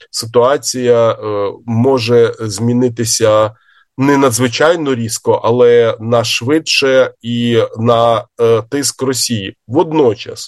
ситуація може змінитися не надзвичайно різко, але на швидше і на тиск Росії. Водночас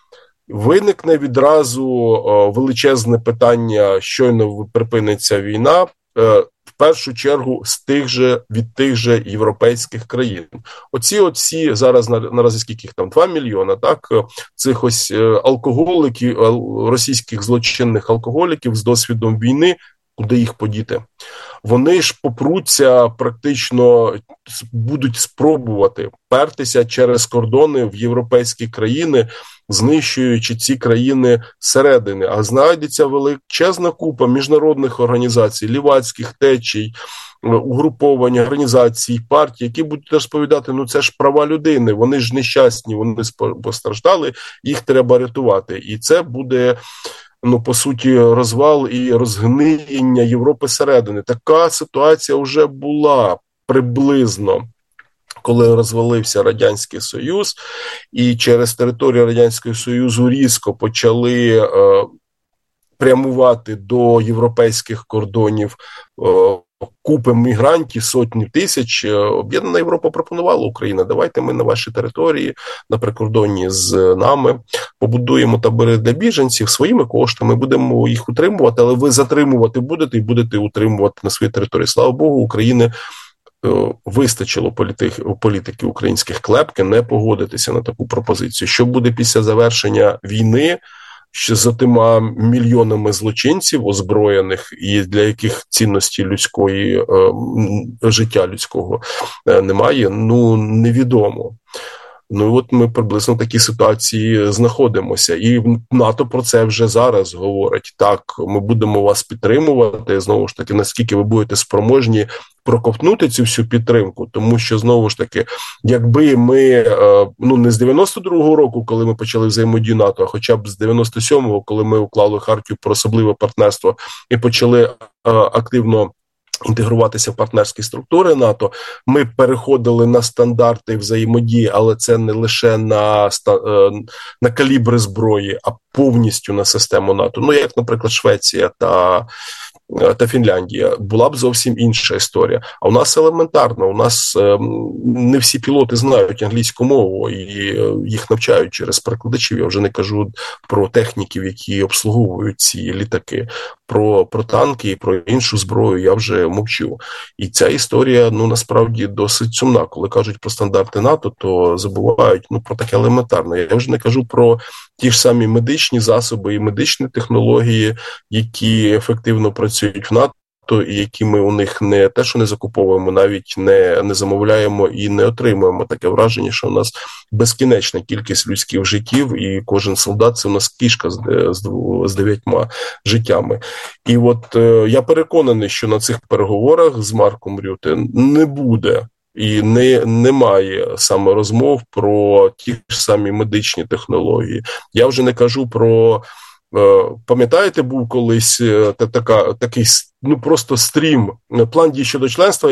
виникне відразу величезне питання, щойно припиниться війна, в першу чергу від тих же європейських країн. Оці всі зараз наразі скільки їх там 2 мільйона, так, цих ось алкоголиків, російських злочинних алкоголіків з досвідом війни, куди їх подіти? Вони ж попруться, практично будуть спробувати пертися через кордони в європейські країни, знищуючи ці країни зсередини. А знайдеться величезна купа міжнародних організацій, лівацьких течій, угруповань, організацій, партій, які будуть розповідати, ну це ж права людини, вони ж нещасні, вони постраждали, їх треба рятувати. І це буде, ну, по суті, розвал і розгниєння Європи зсередини. Така ситуація вже була приблизно, коли розвалився Радянський Союз, і через територію Радянського Союзу різко почали прямувати до європейських кордонів купи мігрантів, сотні тисяч. Об'єднана Європа пропонувала Україні: давайте ми на вашій території, на прикордонні з нами, побудуємо табори для біженців своїми коштами, будемо їх утримувати, але ви затримувати будете і будете утримувати на своїй території. Слава Богу, України вистачило політики українських клепки не погодитися на таку пропозицію. Що буде після завершення війни з тима мільйонами злочинців озброєних, і для яких цінності людської, життя людського немає, ну, невідомо. Ну, от ми приблизно в такій ситуації знаходимося. І НАТО про це вже зараз говорить. Так, ми будемо вас підтримувати, знову ж таки, наскільки ви будете спроможні проковтнути цю всю підтримку, тому що, знову ж таки, якби ми, ну, не з 92-го року, коли ми почали взаємодію НАТО, а хоча б з 97-го, коли ми уклали хартію про особливе партнерство і почали активно інтегруватися в партнерські структури НАТО, ми переходили на стандарти взаємодії, але це не лише на калібри зброї, а повністю на систему НАТО. Ну, як, наприклад, Швеція та Фінляндія, була б зовсім інша історія. А у нас елементарно, у нас не всі пілоти знають англійську мову, і їх навчають через перекладачів. Я вже не кажу про техніків, які обслуговують ці літаки, про танки і про іншу зброю я вже мовчу. І ця історія, ну, насправді досить сумна. Коли кажуть про стандарти НАТО, то забувають, ну, про таке елементарне. Я вже не кажу про ті ж самі медичні засоби і медичні технології, які ефективно працюють в НАТО, і які ми у них не те, що не закуповуємо, навіть не замовляємо і не отримуємо. Таке враження, що у нас безкінечна кількість людських життів, і кожен солдат – це у нас кішка з 9 життями. І от я переконаний, що на цих переговорах з Марком Рюте не буде і немає саме розмов про ті ж самі медичні технології. Я вже не кажу про... Пам'ятаєте, був колись такий, ну, просто стрім, план дій щодо членства,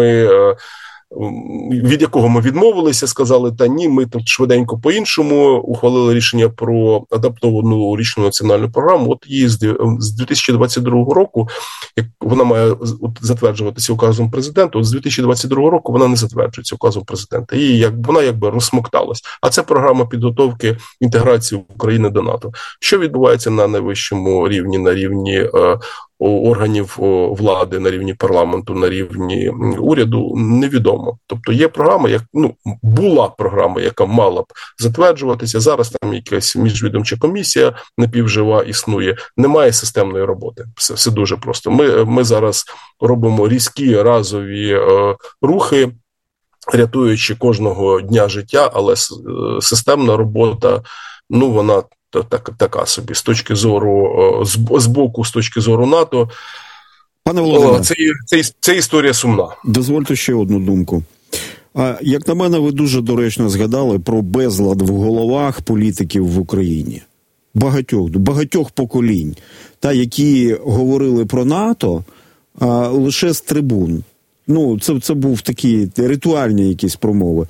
від якого ми відмовилися, сказали, та ні, ми тут швиденько по-іншому, ухвалили рішення про адаптовану річну національну програму. От її з 2022 року, як вона має затверджуватися указом президента, от з 2022 року вона не затверджується указом президента. І вона якби розсмокталась. А це програма підготовки інтеграції України до НАТО. Що відбувається на найвищому рівні, на рівні органів влади, на рівні парламенту, на рівні уряду, невідомо. Тобто є програма, була програма, яка мала б затверджуватися, зараз там якась міжвідомча комісія напівжива існує, немає системної роботи. Все дуже просто. Ми зараз робимо різкі разові рухи, рятуючи кожного дня життя, але системна робота, вона така собі, з точки зору, з боку, з точки зору НАТО. Пане Володимире, це історія сумна. Дозвольте ще одну думку. Як на мене, ви дуже доречно згадали про безлад в головах політиків в Україні. Багатьох поколінь, які говорили про НАТО лише з трибун. Це був такі ритуальні якісь промови.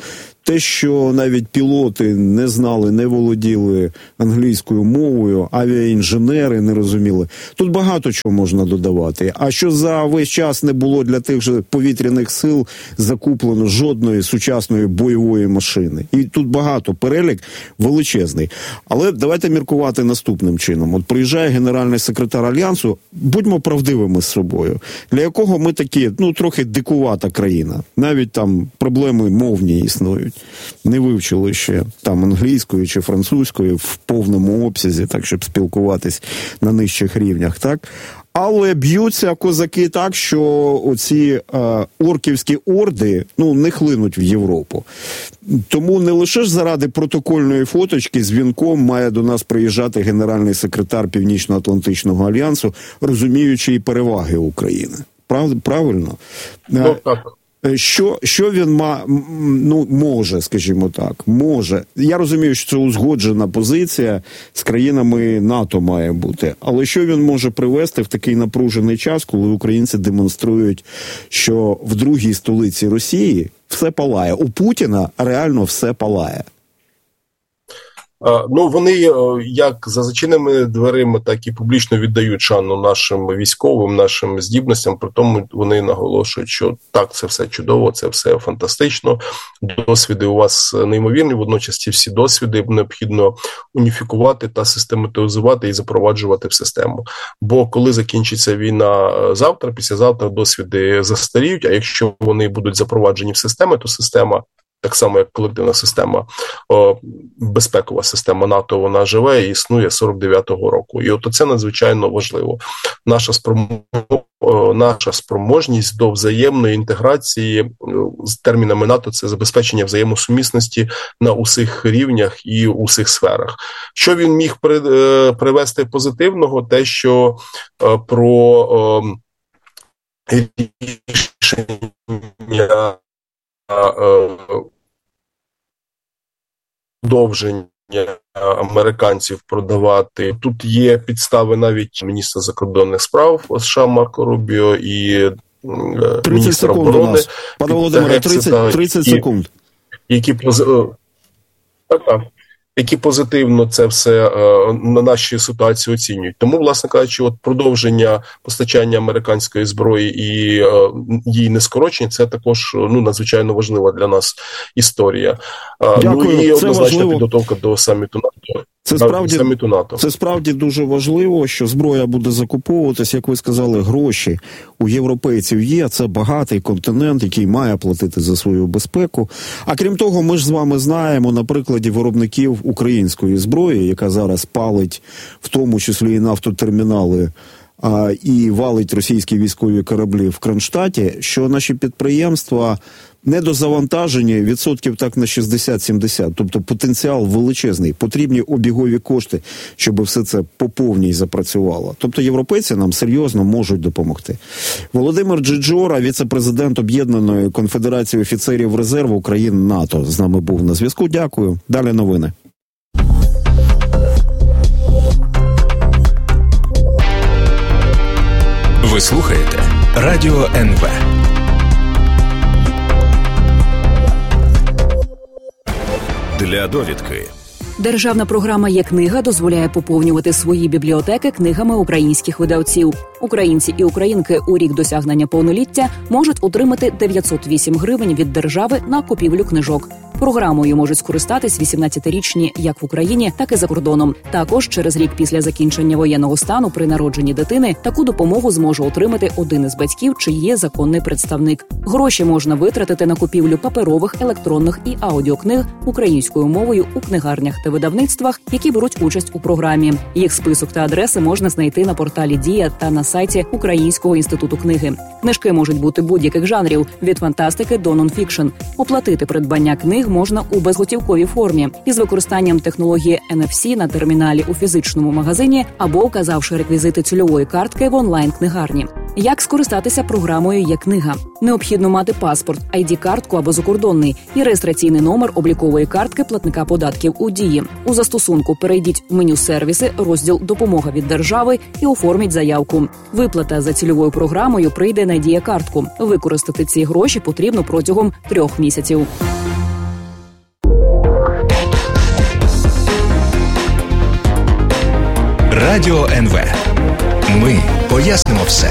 те, що навіть пілоти не знали, не володіли англійською мовою, авіаінженери не розуміли. Тут багато чого можна додавати. А що за весь час не було для тих же повітряних сил закуплено жодної сучасної бойової машини. І тут багато, перелік величезний. Але давайте міркувати наступним чином. От приїжджає генеральний секретар Альянсу, будьмо правдивими з собою, для якого ми такі, трохи дикувата країна. Навіть там проблеми мовні існують. Не вивчили ще там англійської чи французької в повному обсязі, так, щоб спілкуватись на нижчих рівнях, так? Але б'ються козаки так, що оці орківські орди, не хлинуть в Європу. Тому не лише ж заради протокольної фоточки з вінком має до нас приїжджати генеральний секретар Північно-Атлантичного альянсу, розуміючи і переваги України. Правильно? Так. Що він може, скажімо так, може. Я розумію, що це узгоджена позиція, з країнами НАТО має бути. Але що він може привести в такий напружений час, коли українці демонструють, що в другій столиці Росії все палає. У Путіна реально все палає. Вони як за зачиненими дверима, так і публічно віддають шану нашим військовим, нашим здібностям, при тому вони наголошують, що так, це все чудово, це все фантастично, досвіди у вас неймовірні, водночас ці всі досвіди необхідно уніфікувати та систематизувати і запроваджувати в систему. Бо коли закінчиться війна завтра, післязавтра досвіди застаріють, а якщо вони будуть запроваджені в систему, то система, так само, як колективна система, безпекова система НАТО, вона живе і існує з 49-го року. І от це надзвичайно важливо. Наша спроможність до взаємної інтеграції з термінами НАТО – це забезпечення взаємосумісності на усіх рівнях і усіх сферах. Що він міг привести позитивного? Те, що про рішення продовження американців продавати. Тут є підстави навіть міністра закордонних справ США Марко Рубіо і міністра оборони. Пане Володимире, 30 секунд. Які позитивно це все на нашій ситуації оцінюють. Тому, власне кажучи, от продовження постачання американської зброї і її нескорочення – це також надзвичайно важлива для нас історія. Дякую. І однозначна підготовка до саміту НАТО. Це справді дуже важливо, що зброя буде закуповуватись, як ви сказали, гроші у європейців є, це багатий континент, який має платити за свою безпеку. А крім того, ми ж з вами знаємо на прикладі виробників української зброї, яка зараз палить в тому числі і нафтотермінали, і валить російські військові кораблі в Кронштадті, що наші підприємства недозавантажені відсотків так на 60-70. Тобто потенціал величезний. Потрібні обігові кошти, щоб все це по повній запрацювало. Тобто європейці нам серйозно можуть допомогти. Володимир Джиджора, віце-президент Об'єднаної конфедерації офіцерів резерву країн НАТО, з нами був на зв'язку. Дякую. Далі новини. Ви слухаєте Радіо НВ. Для довідки. Державна програма «Є-книга» дозволяє поповнювати свої бібліотеки книгами українських видавців. Українці і українки у рік досягнення повноліття можуть отримати 908 гривень від держави на купівлю книжок. Програмою можуть скористатись 18-річні як в Україні, так і за кордоном. Також через рік після закінчення воєнного стану при народженні дитини таку допомогу зможе отримати один із батьків, чи є законний представник. Гроші можна витратити на купівлю паперових, електронних і аудіокниг українською мовою у книгарнях та видавництвах, які беруть участь у програмі. Їх список та адреси можна знайти на порталі «Дія» та на сайті Українського інституту книги. Книжки можуть бути будь-яких жанрів – від фантастики до нонфікшн. Оплатити придбання книг можна у безготівковій формі із використанням технології NFC на терміналі у фізичному магазині або вказавши реквізити цільової картки в онлайн-книгарні. Як скористатися програмою «Є-книга»? Необхідно мати паспорт, ID-картку або закордонний і реєстраційний номер облікової картки платника податків у Дії. У застосунку перейдіть в меню «Сервіси», розділ «Допомога від держави» і оформіть заявку. Виплата за цільовою програмою прийде на Дія-картку. Використати ці гроші потрібно протягом 3 місяців. Радіо НВ. Ми пояснимо все.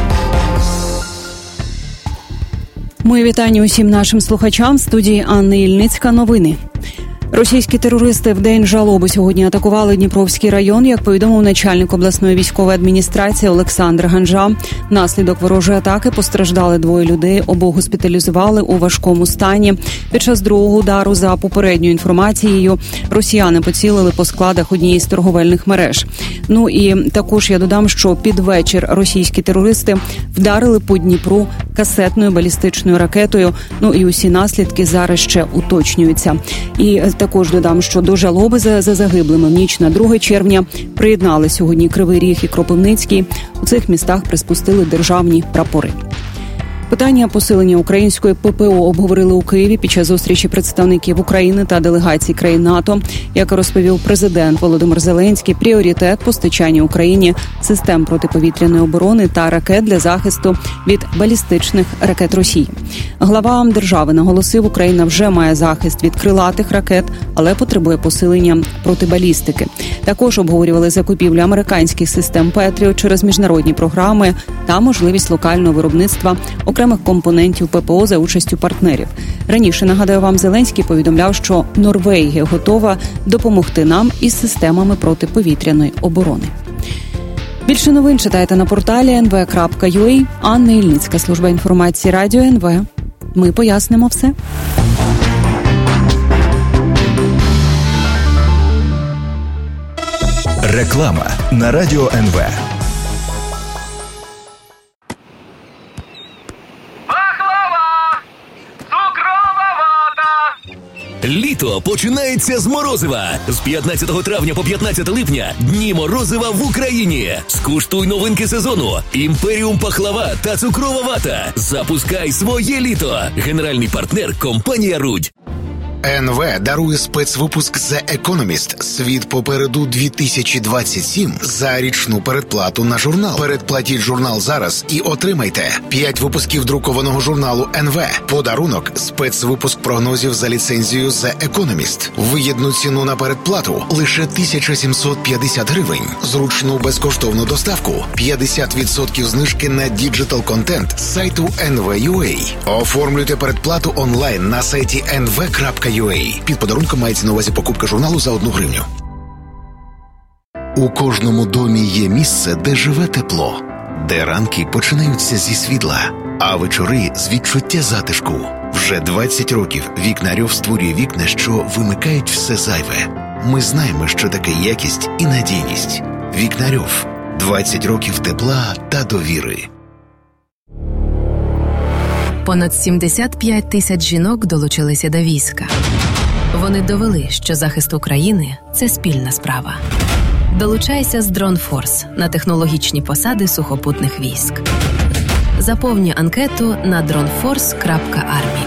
Мої вітання усім нашим слухачам. В студії Анни Ільницька. Новини. Російські терористи в день жалоби сьогодні атакували Дніпровський район, як повідомив начальник обласної військової адміністрації Олександр Ганжа. Внаслідок ворожої атаки постраждали 2 людей, обох госпіталізували у важкому стані. Під час другого удару, за попередньою інформацією, росіяни поцілили по складах однієї з торговельних мереж. Ну і також я додам, що під вечір російські терористи вдарили по Дніпру касетною балістичною ракетою. Ну і усі наслідки зараз ще уточнюються. І також додам, що до жалоби за загиблими в ніч на 2 червня приєднали сьогодні Кривий Ріг і Кропивницький. У цих містах приспустили державні прапори. Питання посилення української ППО обговорили у Києві під час зустрічі представників України та делегацій країн НАТО. Як розповів президент Володимир Зеленський, пріоритет постачання Україні систем протиповітряної оборони та ракет для захисту від балістичних ракет Росії. Глава держави наголосив, Україна вже має захист від крилатих ракет, але потребує посилення протибалістики. Також обговорювали закупівлю американських систем Петріот через міжнародні програми та можливість локального виробництва окремих компонентів ППО за участю партнерів. Раніше, нагадаю вам, Зеленський повідомляв, що Норвегія готова допомогти нам із системами протиповітряної оборони. Більше новин читайте на порталі nv.ua. Анна Ільницька, служба інформації Радіо НВ. Ми пояснимо все. Реклама на Радіо НВ. Літо починається з морозива. З 15 травня по 15 липня Дні морозива в Україні. Скуштуй новинки сезону. Імперіум пахлава та цукрова вата. Запускай своє літо. Генеральний партнер – компанія «Рудь». НВ дарує спецвипуск The Economist «Світ попереду 2027» за річну передплату на журнал. Передплатіть журнал зараз і отримайте 5 випусків друкованого журналу НВ. Подарунок – спецвипуск прогнозів за ліцензією The Economist. Вигідну ціну на передплату – лише 1750 гривень. Зручну безкоштовну доставку – 50% знижки на діджитал-контент з сайту NV.ua. Оформлюйте передплату онлайн на сайті nv.ua. Під подарунком мається на увазі покупка журналу за 1 гривню. У кожному домі є місце, де живе тепло, де ранки починаються зі світла, а вечори з відчуття затишку. Вже 20 років Вікнарьов створює вікна, що вимикають все зайве. Ми знаємо, що таке якість і надійність. Вікнарьов. 20 років тепла та довіри. Понад 75 тисяч жінок долучилися до війська. Вони довели, що захист України – це спільна справа. Долучайся з Drone Force на технологічні посади сухопутних військ. Заповнюй анкету на droneforce.army.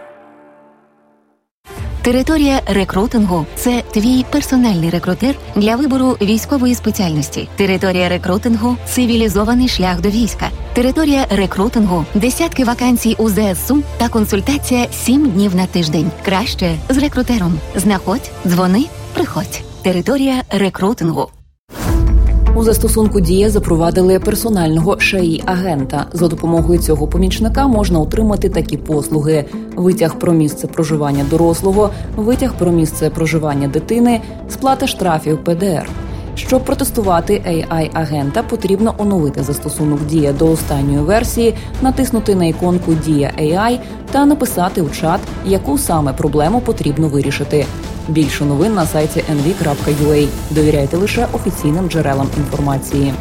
Територія рекрутингу – це твій персональний рекрутер для вибору військової спеціальності. Територія рекрутингу – цивілізований шлях до війська. Територія рекрутингу – десятки вакансій у ЗСУ та консультація 7 днів на тиждень. Краще з рекрутером. Знаходь, дзвони, приходь. Територія рекрутингу. У застосунку «Дія» запровадили персонального ШАІ-агента. За допомогою цього помічника можна отримати такі послуги: витяг про місце проживання дорослого, витяг про місце проживання дитини, сплата штрафів ПДР. Щоб протестувати AI-агента, потрібно оновити застосунок «Дія» до останньої версії, натиснути на іконку «Дія AI» та написати у чат, яку саме проблему потрібно вирішити. Більше новин на сайті nv.ua. Довіряйте лише офіційним джерелам інформації.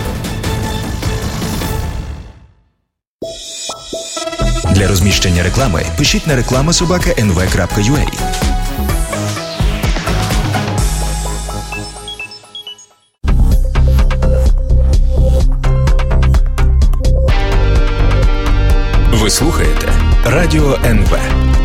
Для розміщення реклами пишіть на reklama@nv.ua. Ви слухаєте Радіо НВ.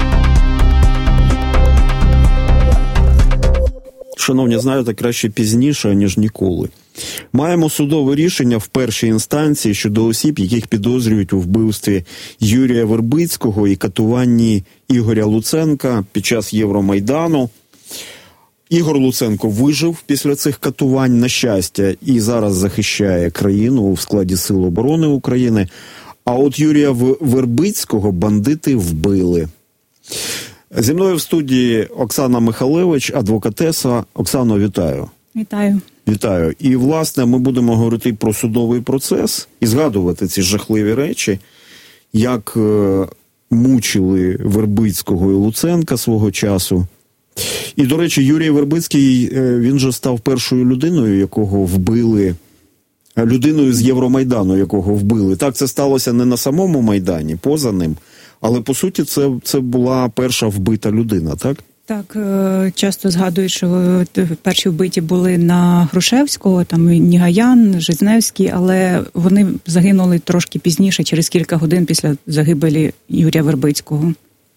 Шановні, знаєте, краще пізніше, ніж ніколи. Маємо судове рішення в першій інстанції щодо осіб, яких підозрюють у вбивстві Юрія Вербицького і катуванні Ігоря Луценка під час Євромайдану. Ігор Луценко вижив після цих катувань, на щастя, і зараз захищає країну в складі Сил оборони України. А от Юрія Вербицького бандити вбили. Зі мною в студії Оксана Михалевич, адвокатеса. Оксано, вітаю. Вітаю. Вітаю. І, власне, ми будемо говорити про судовий процес і згадувати ці жахливі речі, як мучили Вербицького і Луценка свого часу. І, до речі, Юрій Вербицький, він же став першою людиною, якого вбили, людиною з Євромайдану, якого вбили. Так, це сталося не на самому Майдані, поза ним, але, по суті, це була перша вбита людина, так? Так, часто згадують, що перші вбиті були на Грушевського, там Нігаян, Жизневський, але вони загинули трошки пізніше, через кілька годин після загибелі Юрія Вербицького.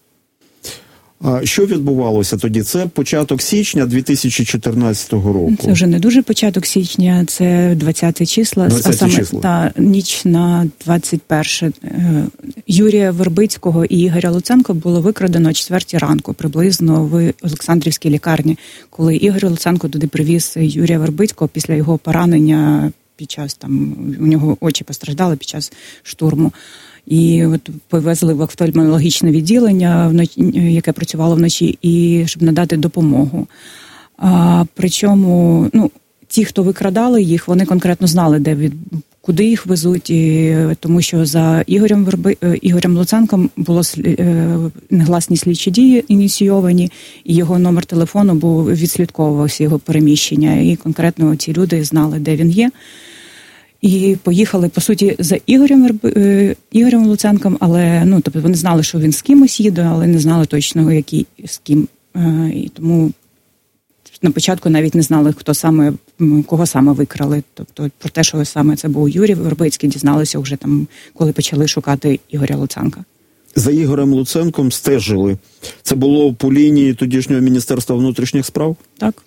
А що відбувалося тоді? Це початок січня 2014 року. Це вже не дуже початок січня, це 20 числа, 20 а саме числа. Та ніч на 21. Юрія Вербицького і Ігоря Луценка було викрадено о 4 ранку, приблизно в Олександрівській лікарні, коли Ігор Луценко туди привіз Юрія Вербицького після його поранення під час, у нього очі постраждали під час штурму. І от повезли в офтальмологічне відділення, яке працювало вночі, і щоб надати допомогу. Причому, ті, хто викрадали їх, вони конкретно знали, куди їх везуть, тому що за Ігорем Луценком було негласні слідчі дії ініційовані, і його номер телефону відслідковувався, його переміщення, і конкретно ці люди знали, де він є. І поїхали, по суті, за Ігорем Луценком, але, тобто вони знали, що він з кимось їде, але не знали точно, з ким. І тому на початку навіть не знали, кого саме викрали. Тобто про те, що саме це був Юрій Вербицький, дізналися вже там, коли почали шукати Ігоря Луценка. За Ігорем Луценком стежили. Це було по лінії тодішнього Міністерства внутрішніх справ? Так.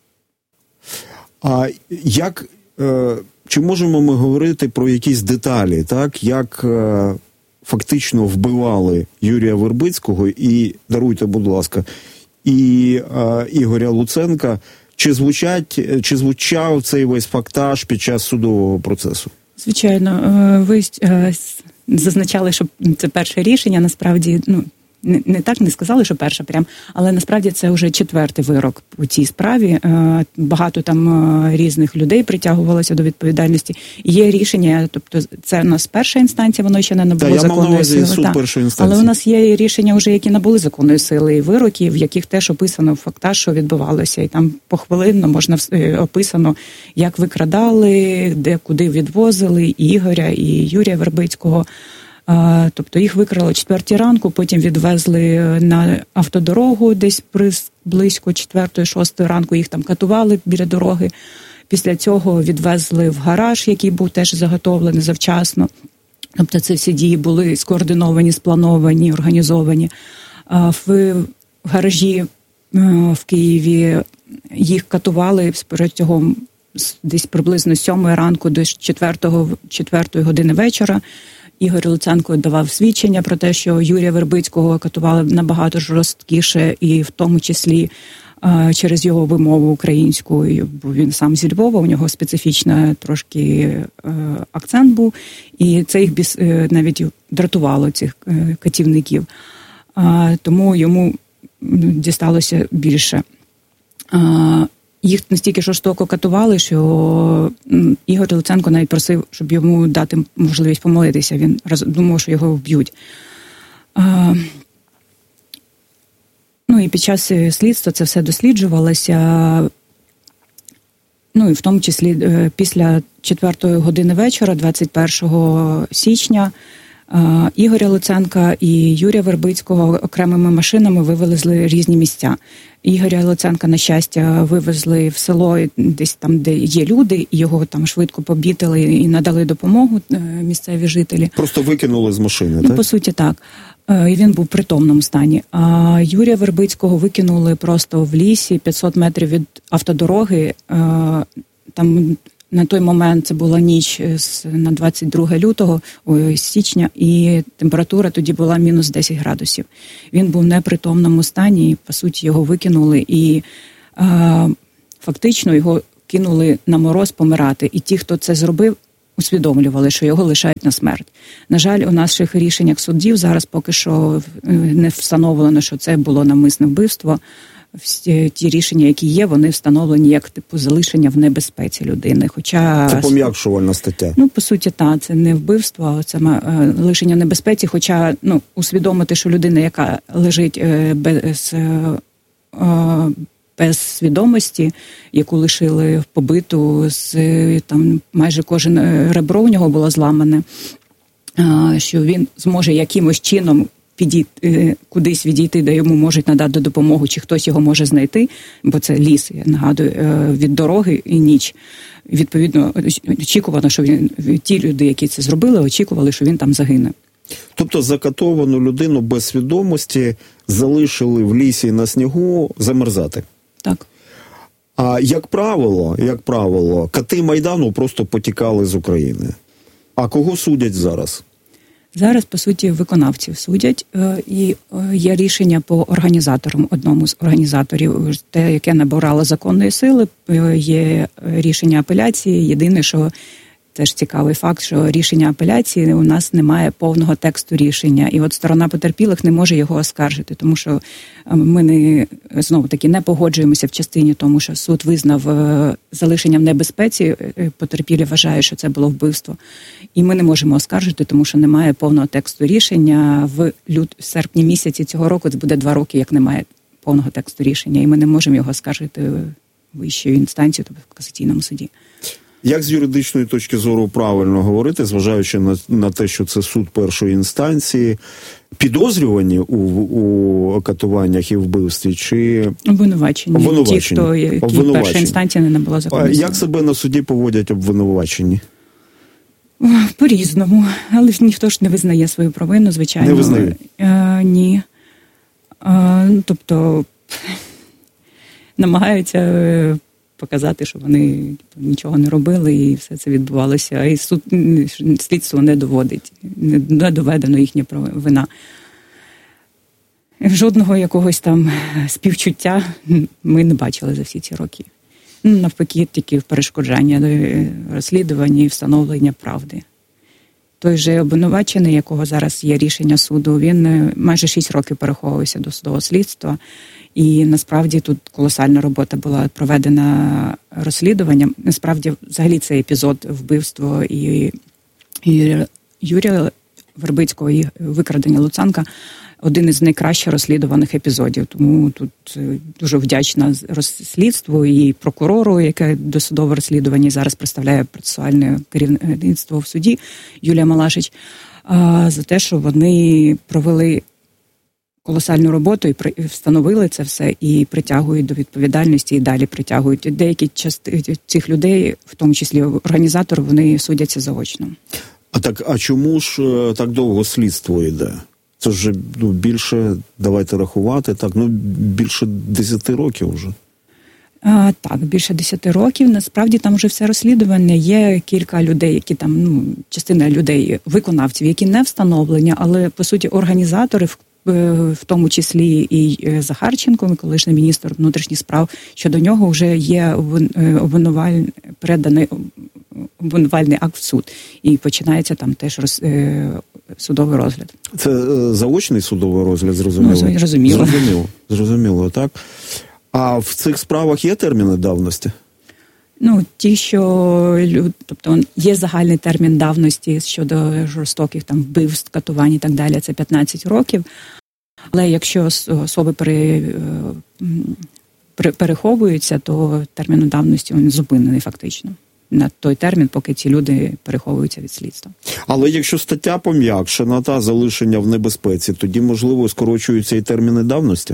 А як... Чи можемо ми говорити про якісь деталі, так, як фактично вбивали Юрія Вербицького і, даруйте, будь ласка, і Ігоря Луценка? Чи звучав цей весь фактаж під час судового процесу? Звичайно, ви зазначали, що це перше рішення, насправді, не так, не сказали, що перша прям, але насправді це вже 4-й вирок у цій справі. Багато там різних людей притягувалося до відповідальності. Є рішення, тобто це у нас перша інстанція, воно ще не набуло законної сили. Суд першої інстанції. Але у нас є рішення вже, які набули законної сили, і вироки, в яких теж описано фактаж, що відбувалося. І там похвилинно можна описано, як викрадали, куди відвозили і Ігоря, і Юрія Вербицького. Тобто їх викрали о 4 ранку, потім відвезли на автодорогу десь близько 4-6 ранку, їх там катували біля дороги. Після цього відвезли в гараж, який був теж заготовлений завчасно. Тобто це всі дії були скоординовані, сплановані, організовані. В гаражі в Києві їх катували протягом десь приблизно 7 ранку до 4 години вечора. Ігор Луценко давав свідчення про те, що Юрія Вербицького катували набагато жорсткіше, і в тому числі через його вимову українську, бо він сам зі Львова, у нього специфічний трошки акцент був, і це їх навіть дратувало, цих катівників. Тому йому дісталося більше. Їх настільки жорстоко катували, що Ігор Луценко навіть просив, щоб йому дати можливість помолитися. Він думав, що його вб'ють. І під час слідства це все досліджувалося. І в тому числі після 4 години вечора, 21 січня, Ігоря Луценка і Юрія Вербицького окремими машинами вивезли різні місця. Ігоря Луценка, на щастя, вивезли в село, десь там, де є люди, і його там швидко побітили і надали допомогу місцеві жителі. Просто викинули з машини, так? По суті, так. І він був в притомному стані. А Юрія Вербицького викинули просто в лісі, 500 метрів від автодороги. Там на той момент це була ніч на 22 лютого, січня, і температура тоді була мінус 10 градусів. Він був в непритомному стані, і, по суті, його викинули. І фактично його кинули на мороз помирати. І ті, хто це зробив, усвідомлювали, що його лишають на смерть. На жаль, у наших рішеннях судів зараз поки що не встановлено, що це було навмисне вбивство. Всі ті рішення, які є, вони встановлені як типу залишення в небезпеці людини. Хоча це пом'якшувальна стаття. Ну, по суті, це не вбивство, а це лишення в небезпеці. Хоча усвідомити, що людина, яка лежить без свідомості, яку лишили побиту, там майже кожен ребро в нього було зламане, що він зможе якимось чином кудись відійти, де йому можуть надати допомогу, чи хтось його може знайти, бо це ліс, я нагадую, від дороги і ніч. Відповідно, очікувано, що ті люди, які це зробили, очікували, що він там загине. Тобто закатовану людину без свідомості залишили в лісі на снігу замерзати? Так. А як правило, кати Майдану просто потікали з України. А кого судять зараз? Зараз, по суті, виконавців судять, і є рішення по організаторам, одному з організаторів, те, яке набирало законної сили, є рішення апеляції. Єдине, що теж цікавий факт, що рішення апеляції у нас немає повного тексту рішення, і от сторона потерпілих не може його оскаржити, тому що ми знову-таки не погоджуємося в частині тому, що суд визнав залишення в небезпеці, потерпілі вважають, що це було вбивство, і ми не можемо оскаржити, тому що немає повного тексту рішення. В серпні місяці цього року, це буде 2 роки, як немає повного тексту рішення, і ми не можемо його оскаржити вищою інстанцією, тобто в касаційному суді. Як з юридичної точки зору правильно говорити, зважаючи на те, що це суд першої інстанції, підозрювані у катуваннях і вбивстві, чи обвинувачені? Ті, хто перша інстанція не була законною. Як себе на суді поводять обвинувачені? По-різному, але ніхто ж не визнає свою провину, звичайно. Не визнає? Ні. Тобто намагаються показати, що вони нічого не робили, і все це відбувалося. І слідство не доводить, не доведено їхня вина. Жодного якогось там співчуття ми не бачили за всі ці роки. Навпаки, тільки перешкоджання розслідування і встановлення правди. Той же обвинувачений, якого зараз є рішення суду, він майже 6 років переховувався до судового слідства. І насправді тут колосальна робота була проведена розслідуванням. Насправді, взагалі, цей епізод вбивства і Юрія Вербицького, і викрадення Луценка – один із найкраще розслідуваних епізодів. Тому тут дуже вдячна слідству і прокурору, яке досудове розслідування зараз представляє процесуальне керівництво в суді, Юлія Малашич, за те, що вони провели колосальну роботу і встановили це все, і притягують до відповідальності, і далі притягують. Деякі цих людей, в тому числі організатори, вони судяться заочно. А чому ж так довго слідство йде? Це ж більше, давайте рахувати, більше 10 років вже. Так, більше 10 років. Насправді там вже все розслідування. Є кілька людей, які там, частина людей, виконавців, які не встановлені, але, по суті, організатори, в тому числі і Захарченко, колишній міністр внутрішніх справ, що до нього вже є переданий обвинувальний акт в суд. І починається там теж судовий розгляд. Це заочний судовий розгляд, зрозуміло? Зрозуміло, так. А в цих справах є терміни давності? Ті, тобто є загальний термін давності щодо жорстоких там вбивств, катувань і так далі, це 15 років. Але якщо особи переховуються, то термін давності він зупинений фактично на той термін, поки ці люди переховуються від слідства. Але якщо стаття пом'якшена та залишення в небезпеці, тоді, можливо, скорочуються і терміни давності?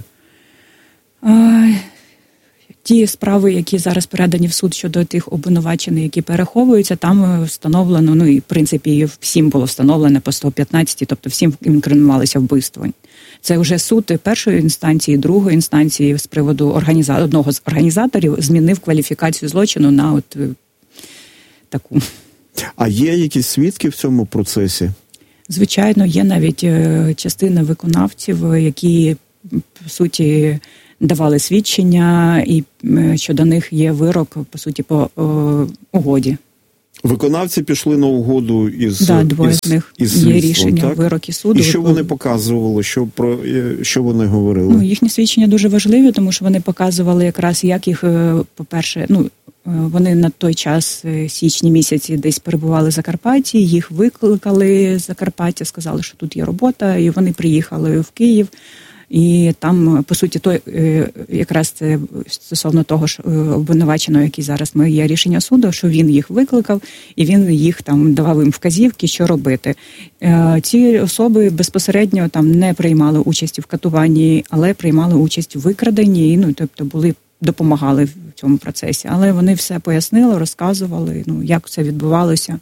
Ті справи, які зараз передані в суд щодо тих обвинувачених, які переховуються, там встановлено, і в принципі всім було встановлено по 115, тобто всім інкримінувалися вбивство. Це вже суд першої інстанції, другої інстанції з приводу одного з організаторів змінив кваліфікацію злочину на таку. А є якісь свідки в цьому процесі? Звичайно, є навіть частина виконавців, які, по суті, давали свідчення, і щодо них є вирок, по суті, по угоді. Виконавці пішли на угоду із двоє з них є рішення, так? вироки суду. І що вони показували, що вони говорили? Їхні свідчення дуже важливі, тому що вони показували якраз, як їх, по-перше, вони на той час, січні місяці, десь перебували в Закарпатті, їх викликали з Закарпаття, сказали, що тут є робота, і вони приїхали в Київ. І там, по суті, якраз це стосовно того, що обвинуваченого, який зараз є рішення суду, що він їх викликав, і він їх там давав їм вказівки, що робити. Ці особи безпосередньо там не приймали участі в катуванні, але приймали участь в викраденні, тобто допомагали в цьому процесі. Але вони все пояснили, розказували, як це відбувалося.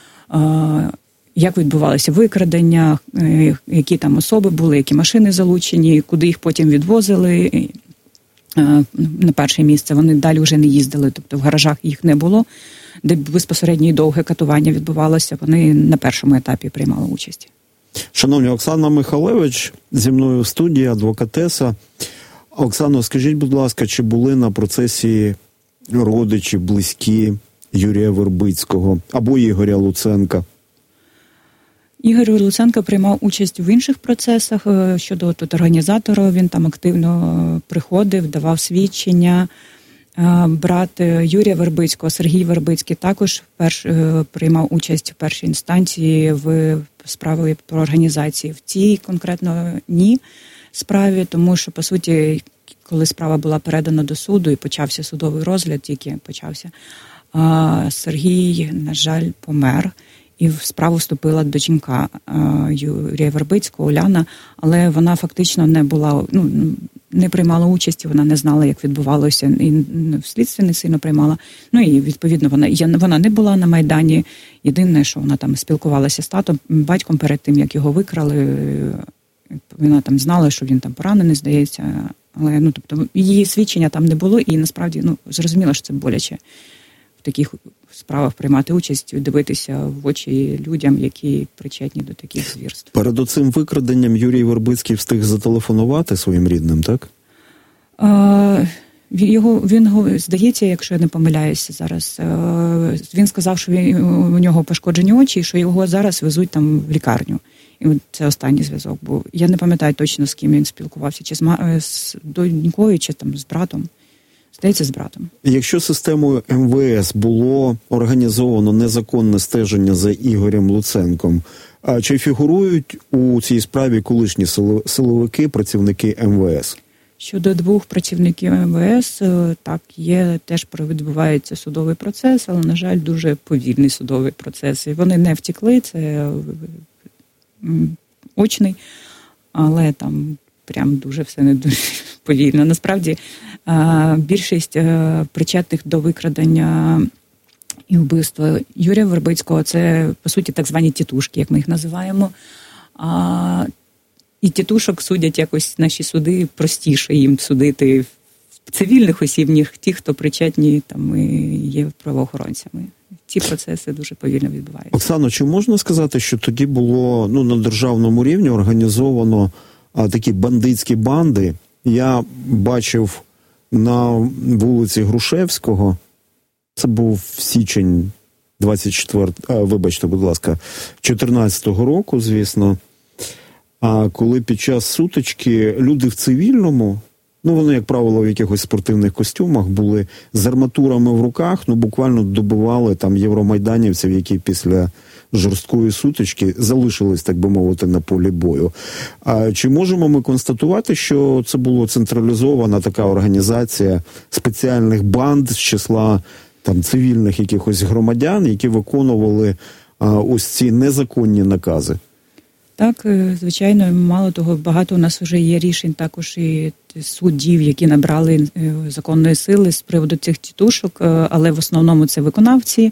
Як відбувалося викрадення, які там особи були, які машини залучені, куди їх потім відвозили на перше місце. Вони далі вже не їздили, тобто в гаражах їх не було, де безпосередньо і довге катування відбувалося. Вони на першому етапі приймали участь. Шановні, Оксана Михалевич зі мною в студії, адвокатеса. Оксано, скажіть, будь ласка, чи були на процесі родичі, близькі Юрія Вербицького або Ігоря Луценка? Ігор Луценко приймав участь в інших процесах щодо організатора. Він там активно приходив, давав свідчення. Брат Юрія Вербицького, Сергій Вербицький, також приймав участь в першій інстанції в справі про організації. В цій конкретно ні справі, тому що, по суті, коли справа була передана до суду і почався судовий розгляд, тільки почався, Сергій, на жаль, помер. І в справу вступила доченька Юрія Вербицького, Уляна, але вона фактично не приймала участі, вона не знала, як відбувалося, і в слідстві не сильно приймала. І, відповідно, вона не була на Майдані. Єдине, що вона там спілкувалася з татом, батьком перед тим, як його викрали. Вона там знала, що він там поранений, здається. Але, тобто, її свідчення там не було, і насправді, зрозуміло, що це боляче в таких справах приймати участь, дивитися в очі людям, які причетні до таких звірств. Перед оцим викраденням Юрій Вербицький встиг зателефонувати своїм рідним, так? Він, здається, якщо я не помиляюся зараз, він сказав, що у нього пошкоджені очі, і що його зараз везуть там в лікарню. І це останній зв'язок був. Я не пам'ятаю точно, з ким він спілкувався, чи з донькою, чи там з братом. Здається, з братом. Якщо системою МВС було організовано незаконне стеження за Ігорем Луценком, чи фігурують у цій справі колишні силовики, працівники МВС? Щодо двох працівників МВС, так, теж відбувається судовий процес, але, на жаль, дуже повільний судовий процес. І вони не втекли, це очний, але там прям дуже все не дуже повільно. Насправді, більшість причетних до викрадення і вбивства Юрія Вербицького – це, по суті, так звані тітушки, як ми їх називаємо. І тітушок судять якось наші суди, простіше їм судити цивільних осіб, ніж ті, хто причетні там є правоохоронцями. Ці процеси дуже повільно відбуваються. Оксано, чи можна сказати, що тоді було на державному рівні організовано такі бандитські банди? Я бачив на вулиці Грушевського, це був січень 14-го року, звісно, коли під час сутички люди в цивільному, вони, як правило, в якихось спортивних костюмах були з арматурами в руках, буквально добивали там євромайданівців, які після жорсткої сутички залишились, так би мовити, на полі бою. Чи можемо ми констатувати, що це була централізована така організація спеціальних банд з числа там цивільних якихось громадян, які виконували ось ці незаконні накази? Так, звичайно, мало того, багато у нас вже є рішень також і суддів, які набрали законної сили з приводу цих тітушок, але в основному це виконавці.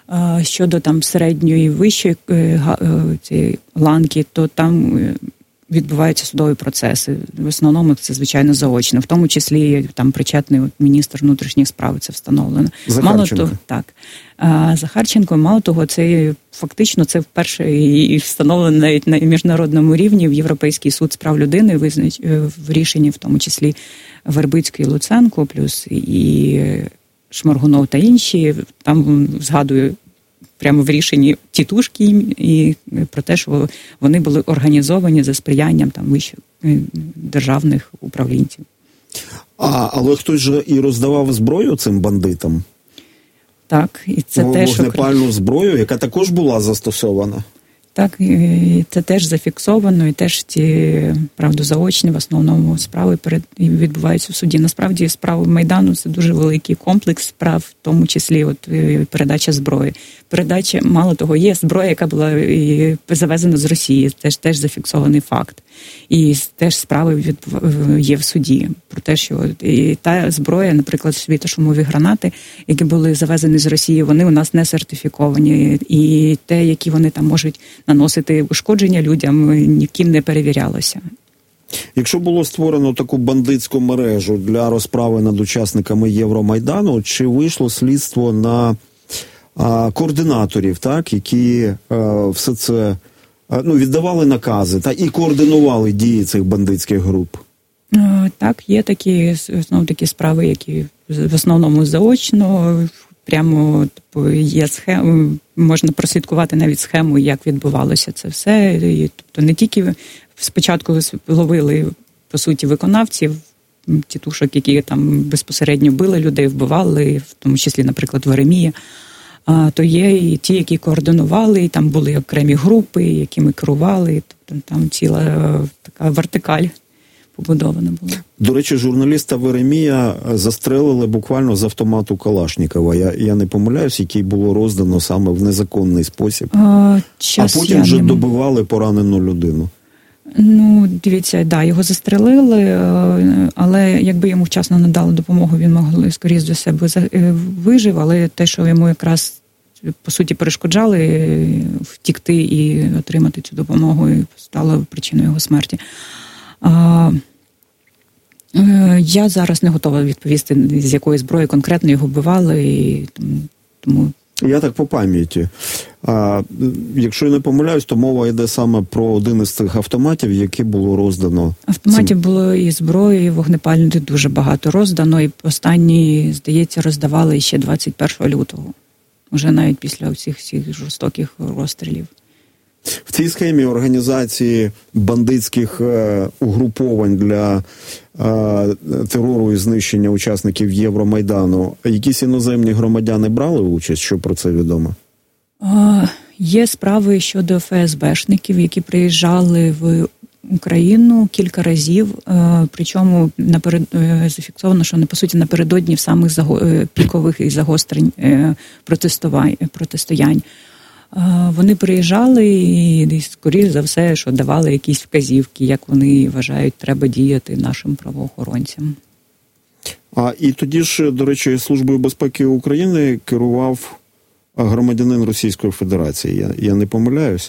Щодо там середньої і вищої цієї ланки, то там відбуваються судові процеси. В основному це, звичайно, заочно. В тому числі там причетний міністр внутрішніх справ, це встановлено. Захарченко. Так. Захарченко, мало того, це фактично це вперше і встановлено навіть на міжнародному рівні в Європейський суд з прав людини в рішенні, в тому числі Вербицький, Луценко, плюс і Шморгунов та інші. Там згадую прямо в рішенні тітушки і про те, що вони були організовані за сприянням там вищих державних управлінців. Але хтось же і роздавав зброю цим бандитам? Так, і це теж вогнепальну зброю, яка також була застосована. Так, і це теж зафіксовано, і теж ті, правда, заочні в основному справи відбуваються в суді. Насправді, справи Майдану – це дуже великий комплекс справ, в тому числі от передача зброї. Передача, мало того, є зброя, яка була і завезена з Росії, теж зафіксований факт. І теж справи є в суді про те, що і та зброя, наприклад, світошумові гранати, які були завезені з Росії, вони у нас не сертифіковані. І те, які вони там можуть наносити ушкодження людям, ніким не перевірялося. Якщо було створено таку бандитську мережу для розправи над учасниками Євромайдану, чи вийшло слідство на координаторів, так, які все це віддавали накази і координували дії цих бандитських груп? Так, є такі справи, які в основному заочно, прямо є схема, можна прослідкувати навіть схему, як відбувалося це все. І, тобто не тільки спочатку ловили, по суті, виконавців, тітушок, які там безпосередньо били людей, вбивали, в тому числі, наприклад, Веремія, то є і ті, які координували, і там були окремі групи, якими керували, тобто там ціла така вертикаль побудована була. До речі, журналіста Веремія застрелили буквально з автомату Калашнікова. Я не помиляюсь, який було роздано саме в незаконний спосіб. А потім вже добивали поранену людину. Ну, дивіться, його застрелили, але якби йому вчасно надали допомогу, він мог, скоріше за себе, вижив, але те, що йому якраз, по суті, перешкоджали втікти і отримати цю допомогу, стало причиною його смерті. Я зараз не готова відповісти, з якої зброї конкретно його вбивали, і тому... Я так по пам'яті. Якщо я не помиляюсь, то мова йде саме про один із цих автоматів, які було роздано. Автоматів було і зброї, і вогнепальної дуже багато роздано, і останні, здається, роздавали ще 21 лютого. Уже навіть після всіх жорстоких розстрілів. В цій схемі організації бандитських угруповань для терору і знищення учасників Євромайдану, якісь іноземні громадяни брали участь? Що про це відомо? Є справи щодо ФСБшників, які приїжджали в Україну кілька разів, причому зафіксовано, що по суті напередодні в самих пікових і загострень протистоянь. Вони приїжджали і, скоріш за все, що давали якісь вказівки, як вони вважають, треба діяти нашим правоохоронцям. І тоді ж, до речі, Службою безпеки України керував громадянин Російської Федерації. Я не помиляюсь?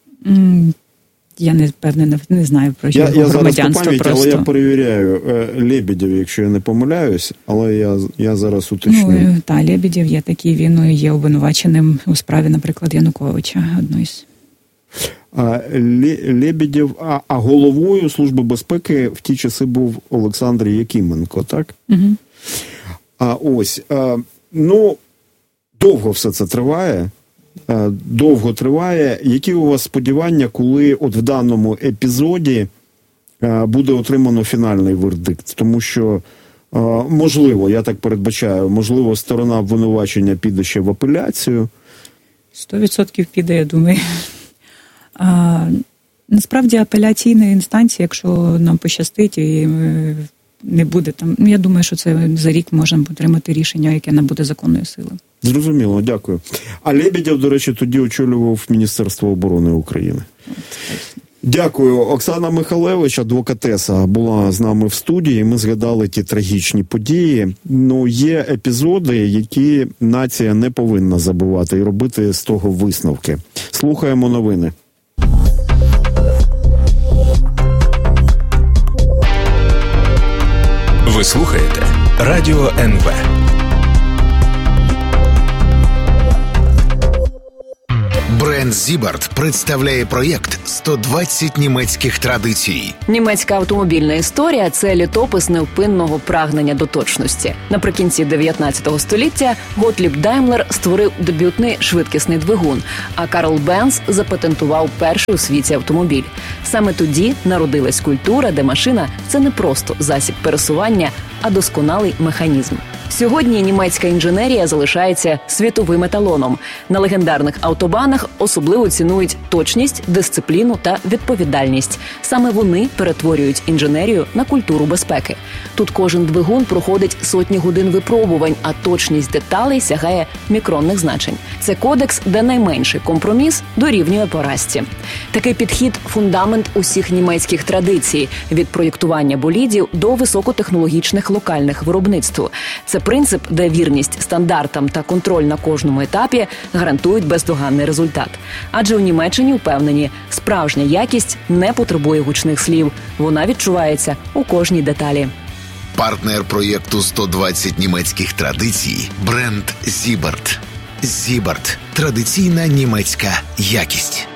Я не знаю про його громадянство. Я зараз по пам'яті, просто. Але я перевіряю. Лебедєв, якщо я не помиляюсь, але я зараз уточню. Лебедєв є такий, він є обвинуваченим у справі, наприклад, Януковича, одної з. Лебедєв, а головою Служби безпеки в ті часи був Олександр Якименко, так? Угу. Довго все це триває. Довго триває. Які у вас сподівання, коли от в даному епізоді буде отримано фінальний вердикт? Тому що, можливо, я так передбачаю, можливо, сторона обвинувачення піде ще в апеляцію? 100% піде, я думаю. Насправді апеляційна інстанція, якщо нам пощастить і не буде там, я думаю, що це за рік можемо отримати рішення, яке набуде законної сили. Зрозуміло, дякую. А Лебедєв, до речі, тоді очолював Міністерство оборони України. Дякую. Оксана Михалевич, адвокатеса, була з нами в студії. Ми згадали ті трагічні події. Є епізоди, які нація не повинна забувати і робити з того висновки. Слухаємо новини. Ви слухаєте Радіо НВ. Бренд Зібарт представляє проєкт «120 німецьких традицій». Німецька автомобільна історія – це літопис невпинного прагнення до точності. Наприкінці 19 століття Готліб Даймлер створив дебютний швидкісний двигун, а Карл Бенц запатентував перший у світі автомобіль. Саме тоді народилась культура, де машина – це не просто засіб пересування, а досконалий механізм. Сьогодні німецька інженерія залишається світовим еталоном. На легендарних автобанах особливо цінують точність, дисципліну та відповідальність. Саме вони перетворюють інженерію на культуру безпеки. Тут кожен двигун проходить сотні годин випробувань, а точність деталей сягає мікронних значень. Це кодекс, де найменший компроміс дорівнює поразці. Такий підхід – фундамент усіх німецьких традицій – від проєктування болідів до високотехнологічних локальних виробництв. Це принцип, де вірність стандартам та контроль на кожному етапі гарантують бездоганний результат. Адже у Німеччині впевнені, справжня якість не потребує гучних слів. Вона відчувається у кожній деталі. Партнер проєкту «120 німецьких традицій» – бренд Зібарт. Зібарт – традиційна німецька якість.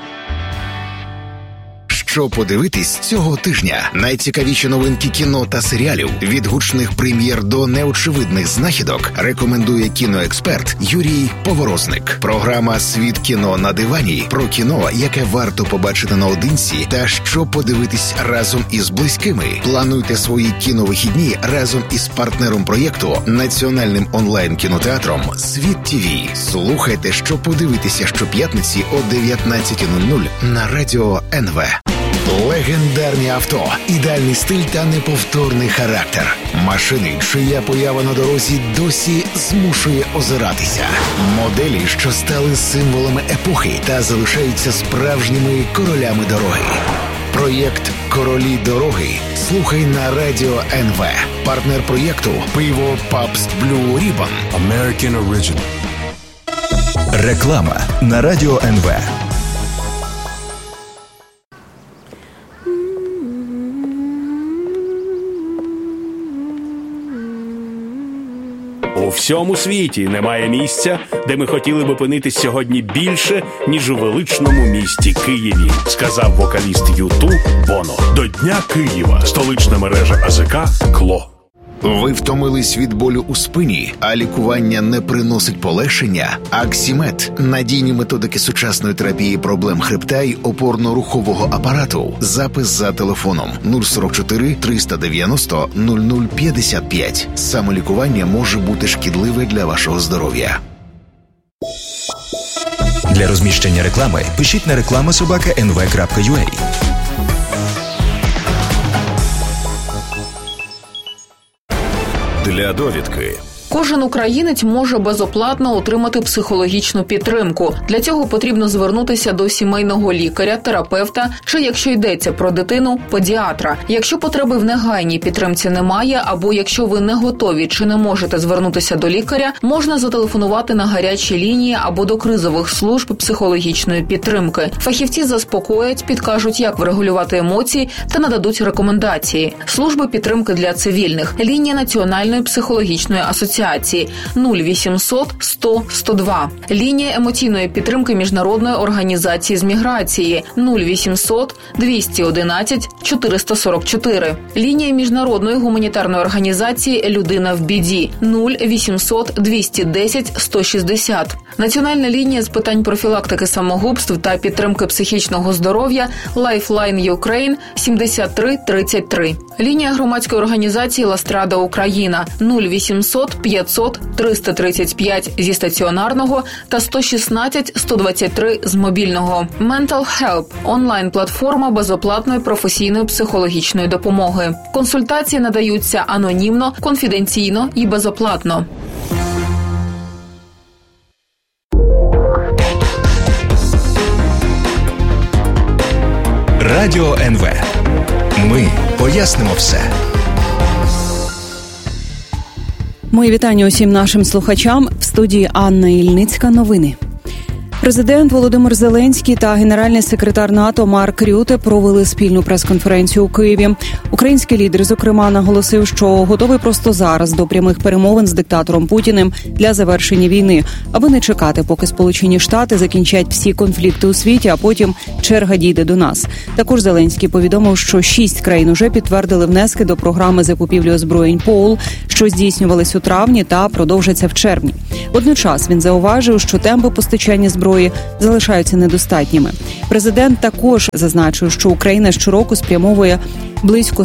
Що подивитись цього тижня? Найцікавіші новинки кіно та серіалів, від гучних прем'єр до неочевидних знахідок, рекомендує кіноексперт Юрій Поворозник. Програма «Світ кіно на дивані» про кіно, яке варто побачити наодинці та що подивитись разом із близькими. Плануйте свої кіновихідні разом із партнером проєкту, національним онлайн-кінотеатром «Світ ТВ». Слухайте, що подивитися щоп'ятниці о 19:00 на Радіо НВ. Легендарні авто, ідеальний стиль та неповторний характер. Машини, чия поява на дорозі досі змушує озиратися. Моделі, що стали символами епохи та залишаються справжніми королями дороги. Проєкт «Королі дороги» слухай на Радіо НВ. Партнер проєкту – пиво Pabst Blue Ribbon. American Original. Реклама на Радіо НВ. У всьому світі немає місця, де ми хотіли б опинитись сьогодні більше, ніж у величному місті Києві, сказав вокаліст U2 Боно. До Дня Києва столична мережа АЗК «Кло». Ви втомились від болю у спині, а лікування не приносить полегшення? Аксімед – надійні методики сучасної терапії проблем хребта й опорно-рухового апарату. Запис за телефоном 044 390 0055. Самолікування може бути шкідливе для вашого здоров'я. Для розміщення реклами пишіть на reklama@nv.ua. Для довідки. Кожен українець може безоплатно отримати психологічну підтримку. Для цього потрібно звернутися до сімейного лікаря, терапевта чи, якщо йдеться про дитину, педіатра. Якщо потреби в негайній підтримці немає, або якщо ви не готові чи не можете звернутися до лікаря, можна зателефонувати на гарячі лінії або до кризових служб психологічної підтримки. Фахівці заспокоять, підкажуть, як врегулювати емоції та нададуть рекомендації. Служби підтримки для цивільних. Лінія Національної психологічної асоціації 0800 100 102. Лінія емоційної підтримки Міжнародної організації з міграції 0800 211 444. Лінія Міжнародної гуманітарної організації «Людина в біді» 0800 210 160. Національна лінія з питань профілактики самогубств та підтримки психічного здоров'я Lifeline Ukraine 73 33. Лінія громадської організації «Ластрада Україна» 0800 500 335 зі стаціонарного та 116 123 з мобільного. Mental Help – онлайн-платформа безоплатної професійної психологічної допомоги. Консультації надаються анонімно, конфіденційно і безоплатно. Радіо НВ. Ми пояснимо все. Мої вітання усім нашим слухачам. В студії Анна Ільницька. Новини. Президент Володимир Зеленський та генеральний секретар НАТО Марк Рюте провели спільну прес-конференцію у Києві. Український лідер, зокрема, наголосив, що готовий просто зараз до прямих перемовин з диктатором Путіним для завершення війни, аби не чекати, поки Сполучені Штати закінчать всі конфлікти у світі, а потім черга дійде до нас. Також Зеленський повідомив, що 6 країн уже підтвердили внески до програми закупівлі озброєнь ПОУЛ, що здійснювались у травні та продовжаться в червні. Водночас він зауважив, що темпи постачання зброї залишаються недостатніми. Президент також зазначив, що Україна щороку спрямовує близько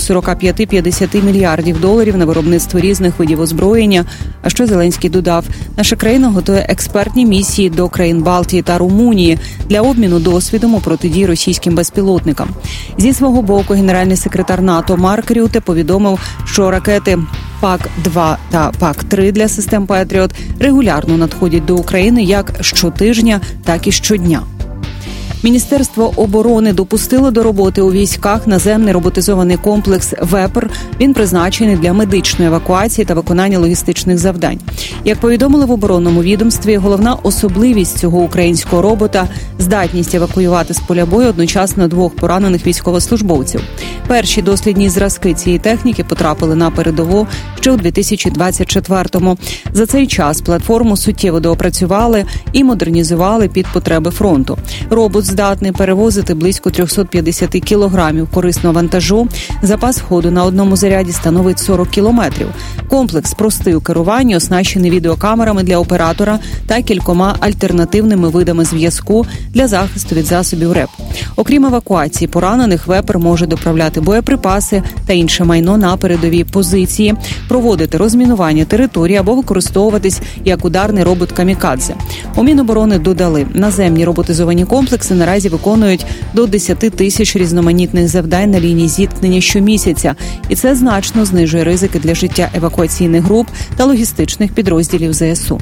45-50 мільярдів доларів на виробництво різних видів озброєння. А що Зеленський додав, наша країна готує експертні місії до країн Балтії та Румунії для обміну досвідом у протидії російським безпілотникам. Зі свого боку, генеральний секретар НАТО Марк Рюте повідомив, що ракети ПАК-2 та ПАК-3 для систем Петріот регулярно надходять до України як щотижня, так і щодня. Міністерство оборони допустило до роботи у військах наземний роботизований комплекс «Вепр». Він призначений для медичної евакуації та виконання логістичних завдань. Як повідомили в оборонному відомстві, головна особливість цього українського робота – здатність евакуювати з поля бою одночасно 2 поранених військовослужбовців. Перші дослідні зразки цієї техніки потрапили на передову ще у 2024-му. За цей час платформу суттєво доопрацювали і модернізували під потреби фронту. Робот здатний перевозити близько 350 кілограмів корисного вантажу. Запас ходу на одному заряді становить 40 кілометрів. Комплекс простий у керуванні, оснащений відеокамерами для оператора та кількома альтернативними видами зв'язку для захисту від засобів РЕП. Окрім евакуації поранених, «Вепр» може доправляти боєприпаси та інше майно на передові позиції, проводити розмінування території або використовуватись як ударний робот «Камікадзе». У Міноборони додали, наземні роботизовані комплекси наразі виконують до 10 тисяч різноманітних завдань на лінії зіткнення щомісяця, і це значно знижує ризики для життя евакуаційних груп та логістичних підрозділів ЗСУ.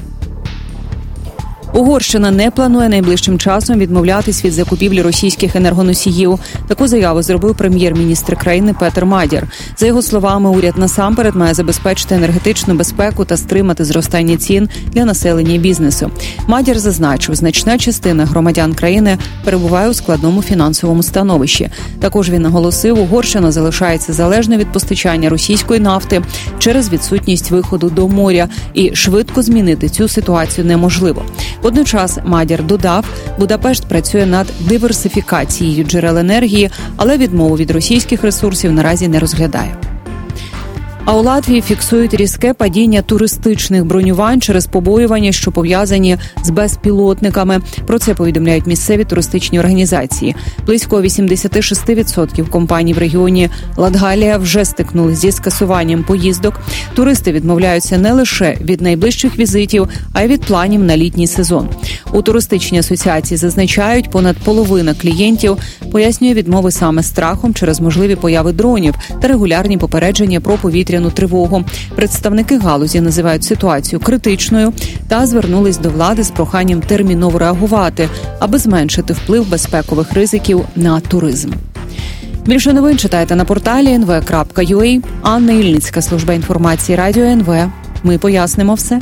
Угорщина не планує найближчим часом відмовлятись від закупівлі російських енергоносіїв. Таку заяву зробив прем'єр-міністр країни Петер Мадяр. За його словами, уряд насамперед має забезпечити енергетичну безпеку та стримати зростання цін для населення і бізнесу. Мадяр зазначив, значна частина громадян країни перебуває у складному фінансовому становищі. Також він наголосив, Угорщина залишається залежною від постачання російської нафти через відсутність виходу до моря, і швидко змінити цю ситуацію неможливо. Водночас Мадяр додав, Будапешт працює над диверсифікацією джерел енергії, але відмову від російських ресурсів наразі не розглядає. А у Латвії фіксують різке падіння туристичних бронювань через побоювання, що пов'язані з безпілотниками. Про це повідомляють місцеві туристичні організації. Близько 86% компаній в регіоні Латгалія вже стикнули зі скасуванням поїздок. Туристи відмовляються не лише від найближчих візитів, а й від планів на літній сезон. У туристичній асоціації зазначають, понад половина клієнтів пояснює відмови саме страхом через можливі появи дронів та регулярні попередження про повітряну тривогу. Представники галузі називають ситуацію критичною та звернулись до влади з проханням терміново реагувати, аби зменшити вплив безпекових ризиків на туризм. Більше новин читайте на порталі nv.ua. Анна Ільницька, служба інформації Радіо НВ. Ми пояснимо все.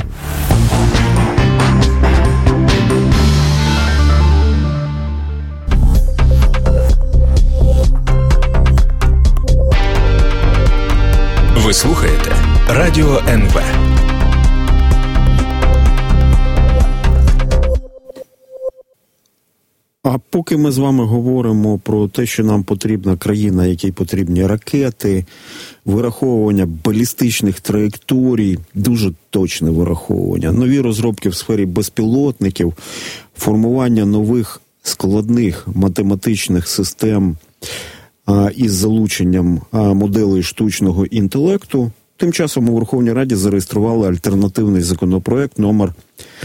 Ви слухаєте Радіо НВ. А поки ми з вами говоримо про те, що нам потрібна країна, якій потрібні ракети, вираховування балістичних траєкторій, дуже точне вираховування, нові розробки в сфері безпілотників, формування нових складних математичних систем із залученням моделей штучного інтелекту. Тим часом у Верховній Раді зареєстрували альтернативний законопроект номер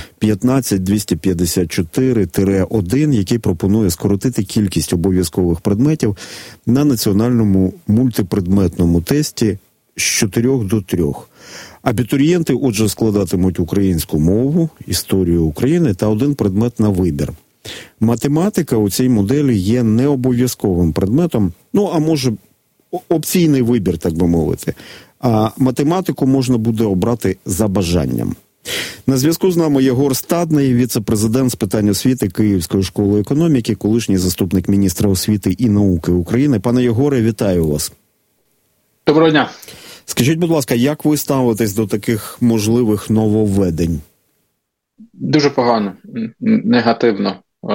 15254-1, який пропонує скоротити кількість обов'язкових предметів на національному мультипредметному тесті з 4 до 3. Абітурієнти, отже, складатимуть українську мову, історію України та один предмет на вибір. Математика у цій моделі є необов'язковим предметом, а може опційний вибір, так би мовити. А математику можна буде обрати за бажанням. На зв'язку з нами Єгор Стадний, віце-президент з питань освіти Київської школи економіки, колишній заступник міністра освіти і науки України. Пане Єгоре, вітаю вас. Доброго дня. Скажіть, будь ласка, як ви ставитесь до таких можливих нововведень? Дуже погано, негативно.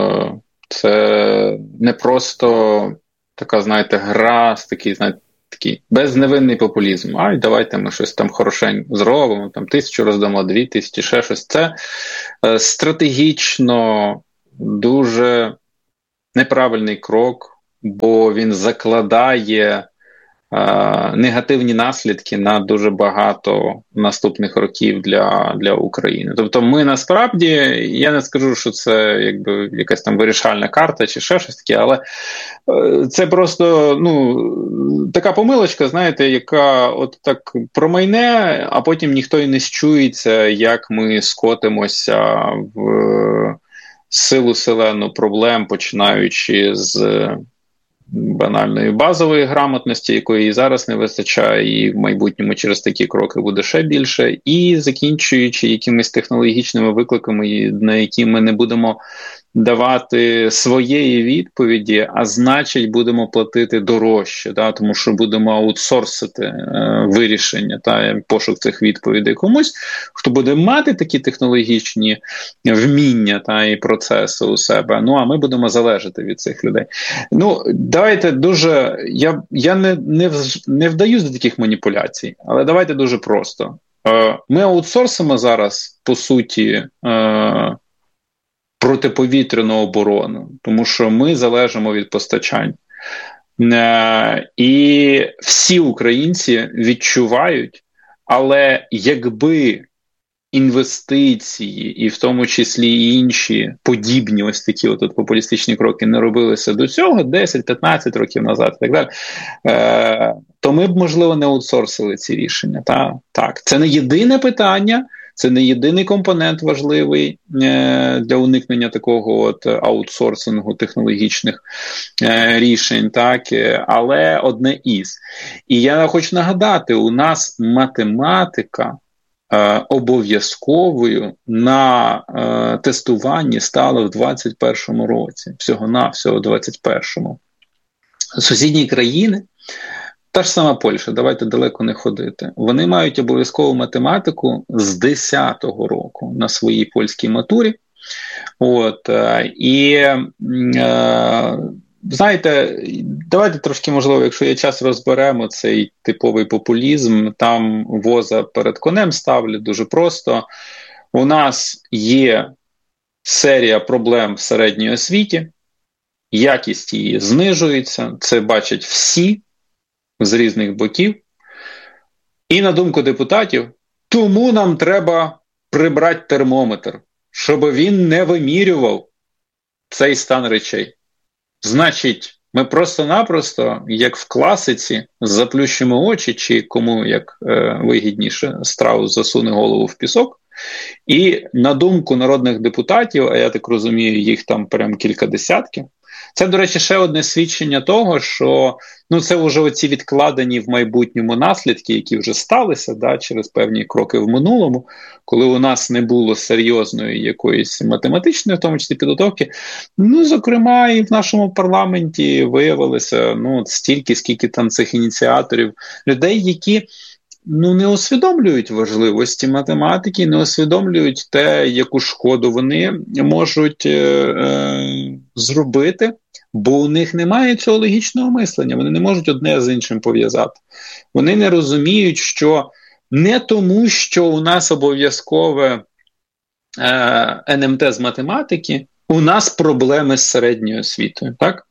Це не просто така, знаєте, гра, такий безневинний популізм. Ай, давайте ми щось там хорошенько зробимо, там 1000 роздамо, 2000, ще щось. Це стратегічно дуже неправильний крок, бо він закладає негативні наслідки на дуже багато наступних років для України. Тобто ми насправді, я не скажу, що це якби якась там вирішальна карта чи ще щось таке, але це просто така помилочка, знаєте, яка от так промайне, а потім ніхто і не счується, як ми скотимося в силу селену проблем, починаючи з банальної базової грамотності, якої і зараз не вистачає, і в майбутньому через такі кроки буде ще більше, і закінчуючи якимись технологічними викликами, на які ми не будемо давати своєї відповіді, а значить будемо платити дорожче, тому що будемо аутсорсити вирішення та пошук цих відповідей комусь, хто буде мати такі технологічні вміння та і процеси у себе, а ми будемо залежати від цих людей. Давайте дуже, я не вдаюсь до таких маніпуляцій, але давайте дуже просто. Ми аутсорсимо зараз, по суті, протиповітряну оборону, тому що ми залежимо від постачань. І всі українці відчувають, але якби інвестиції, і в тому числі і інші подібні ось такі популістичні кроки не робилися до цього 10-15 років назад і так далі, то ми б, можливо, не аутсорсили ці рішення. Так, це не єдине питання, це не єдиний компонент важливий для уникнення такого аутсорсингу технологічних рішень, але одне із. І я хочу нагадати, у нас математика обов'язковою на тестуванні стала в 21-му році, всього-навсього 21-му. Сусідні країни, та ж сама Польща, давайте далеко не ходити, вони мають обов'язкову математику з 10-го року на своїй польській матурі. Знаєте, давайте трошки, можливо, якщо є час, розберемо цей типовий популізм. Там воза перед конем ставлять дуже просто. У нас є серія проблем в середній освіті, якість її знижується, це бачать всі з різних боків. І на думку депутатів, тому нам треба прибрати термометр, щоб він не вимірював цей стан речей. Значить, ми просто-напросто, як в класиці, заплющимо очі, чи кому як вигідніше, страус засуне голову в пісок, і на думку народних депутатів, а я так розумію, їх там прям кілька десятків, це, до речі, ще одне свідчення того, що це вже оці відкладені в майбутньому наслідки, які вже сталися через певні кроки в минулому, коли у нас не було серйозної якоїсь математичної, в тому числі підготовки. Зокрема, і в нашому парламенті виявилося стільки, скільки там цих ініціаторів, людей, які не усвідомлюють важливості математики, не усвідомлюють те, яку шкоду вони можуть зробити, бо у них немає цього логічного мислення, вони не можуть одне з іншим пов'язати. Вони не розуміють, що не тому, що у нас обов'язкове НМТ з математики, у нас проблеми з середньою освітою, так?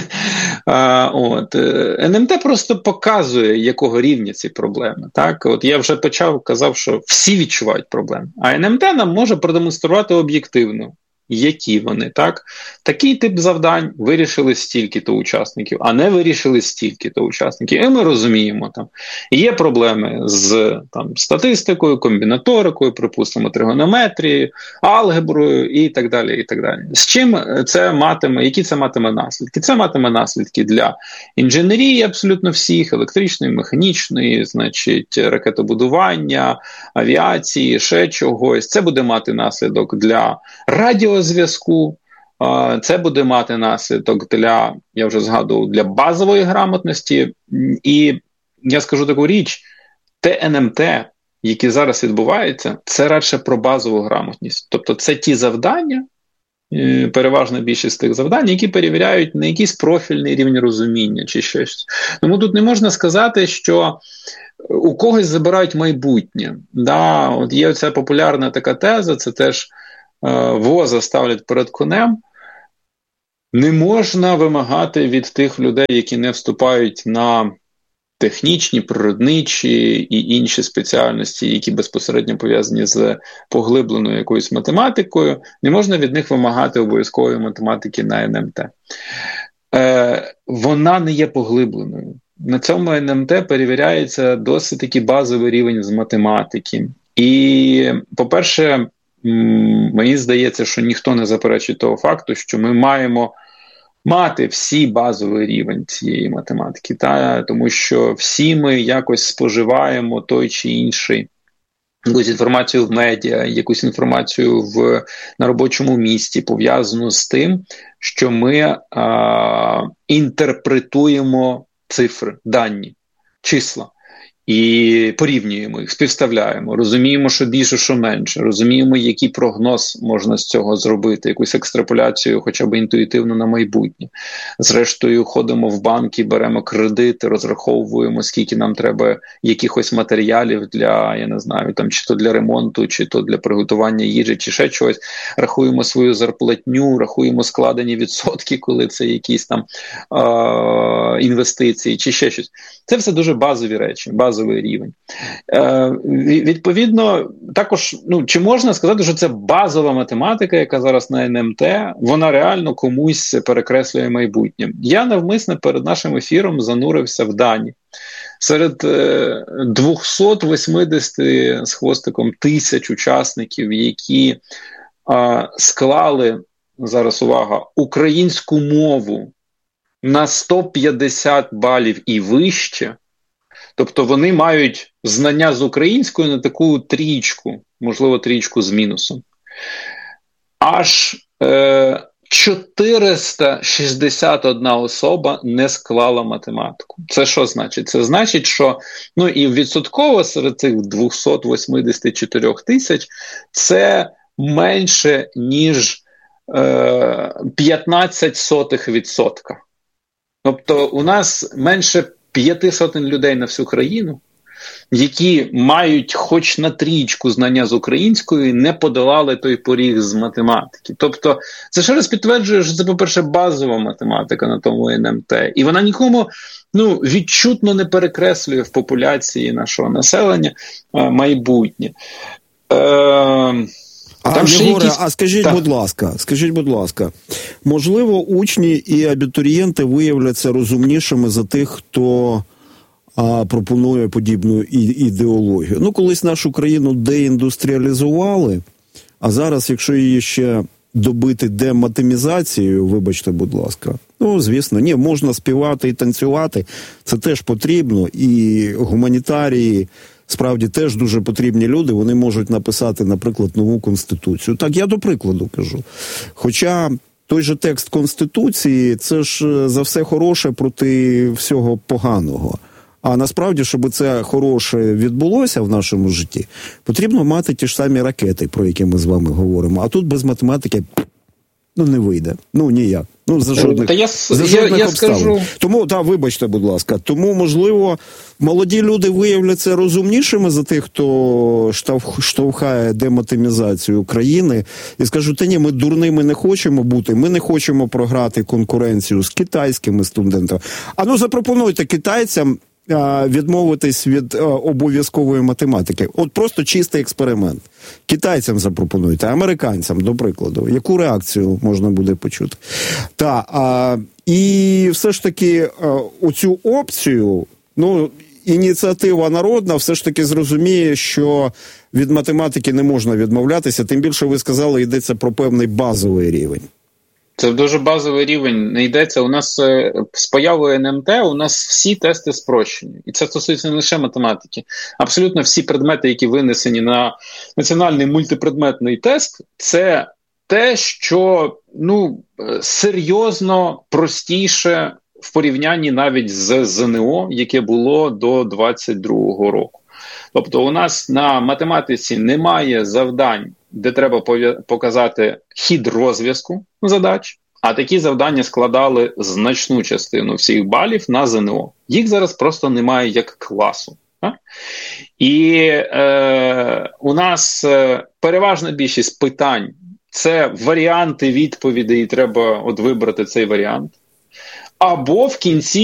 НМТ просто показує, якого рівня ці проблеми. Так? Я вже казав, що всі відчувають проблеми. А НМТ нам може продемонструвати об'єктивно, які вони, так? Такий тип завдань вирішили стільки-то учасників, а не вирішили стільки-то учасників. І ми розуміємо, там є проблеми з статистикою, комбінаторикою, припустимо, тригонометрією, алгеброю і так далі, і так далі. З чим це матиме, які це матиме наслідки? Це матиме наслідки для інженерії абсолютно всіх, електричної, механічної, значить, ракетобудування, авіації, ще чогось. Це буде мати наслідок для радіозв'язку, це буде мати наслідок для, я вже згадував, для базової грамотності. І я скажу таку річ, те НМТ, які зараз відбуваються, це радше про базову грамотність. Тобто це ті завдання, переважна більшість тих завдань, які перевіряють на якийсь профільний рівень розуміння чи щось. Тому тут не можна сказати, що у когось забирають майбутнє. Да, от є оця популярна така теза, це теж воза ставлять перед конем. Не можна вимагати від тих людей, які не вступають на технічні, природничі і інші спеціальності, які безпосередньо пов'язані з поглибленою якоюсь математикою, не можна від них вимагати обов'язкової математики на НМТ. Вона не є поглибленою. На цьому НМТ перевіряється досить таки базовий рівень з математики. І, по-перше, мені здається, що ніхто не заперечує того факту, що ми маємо мати всі базовий рівень цієї математики, тому що всі ми якось споживаємо той чи інший якусь інформацію в медіа, якусь інформацію на робочому місці, пов'язану з тим, що ми інтерпретуємо цифри, дані, числа. І порівнюємо їх, співставляємо, розуміємо, що більше, що менше, розуміємо, який прогноз можна з цього зробити, якусь екстраполяцію хоча б інтуїтивно на майбутнє. Зрештою, ходимо в банки, беремо кредити, розраховуємо, скільки нам треба якихось матеріалів для, я не знаю, там, чи то для ремонту, чи то для приготування їжі, чи ще чогось. Рахуємо свою зарплатню, рахуємо складені відсотки, коли це якісь там інвестиції, чи ще щось. Це все дуже базові речі, базовий рівень. Відповідно, також, чи можна сказати, що це базова математика, яка зараз на НМТ, вона реально комусь перекреслює майбутнє. Я навмисно перед нашим ефіром занурився в дані. Серед 280 з хвостиком тисяч учасників, які склали, зараз увага, українську мову на 150 балів і вище, тобто вони мають знання з українською на таку трійку, можливо, трійку з мінусом. Аж 461 особа не склала математику. Це що значить? Це значить, що і відсотково серед цих 284 тисяч це менше, ніж 0,15%. Тобто у нас менше 500 людей на всю країну, які мають хоч на трійку знання з української, не подолали той поріг з математики. Тобто це ще раз підтверджує, що це, по-перше, базова математика на тому НМТ. І вона нікому відчутно не перекреслює в популяції нашого населення майбутнє. Єгоре, скажіть, будь ласка, можливо, учні і абітурієнти виявляться розумнішими за тих, хто пропонує подібну ідеологію. Колись нашу країну деіндустріалізували, а зараз, якщо її ще добити дематемізацією, вибачте, будь ласка, звісно, можна співати і танцювати, це теж потрібно, і гуманітарії справді теж дуже потрібні люди, вони можуть написати, наприклад, нову Конституцію. Так, я до прикладу кажу. Хоча той же текст Конституції, це ж за все хороше проти всього поганого. А насправді, щоб це хороше відбулося в нашому житті, потрібно мати ті ж самі ракети, про які ми з вами говоримо. А тут без математики не вийде. Ніяк. За жодних обставин. Скажу... Тому, вибачте, будь ласка, тому, можливо, молоді люди виявляться розумнішими за тих, хто штовхає дематемізацію країни, і скажуть, ми дурними не хочемо бути, ми не хочемо програти конкуренцію з китайськими студентами. Запропонуйте китайцям відмовитись від обов'язкової математики. От просто чистий експеримент. Китайцям запропонуйте, американцям, до прикладу. Яку реакцію можна буде почути? І все ж таки оцю опцію, ініціатива народна все ж таки зрозуміє, що від математики не можна відмовлятися, тим більше ви сказали, йдеться про певний базовий рівень. Це дуже базовий рівень. Не йдеться. У нас з появою НМТ у нас всі тести спрощені. І це стосується не лише математики. Абсолютно всі предмети, які винесені на національний мультипредметний тест, це те, що серйозно простіше в порівнянні навіть з ЗНО, яке було до 22-го року. Тобто у нас на математиці немає завдань, де треба показати хід розв'язку задач, а такі завдання складали значну частину всіх балів на ЗНО. Їх зараз просто немає як класу. І у нас переважна більшість питань – це варіанти відповідей, і треба вибрати цей варіант. Або в кінці